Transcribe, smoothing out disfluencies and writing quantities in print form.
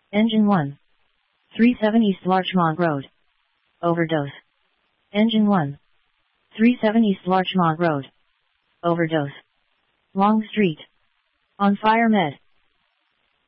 Engine 1. 37 East Larchmont Road. Overdose. Engine 1. 37 East Larchmont Road. Overdose. Long Street. On fire med.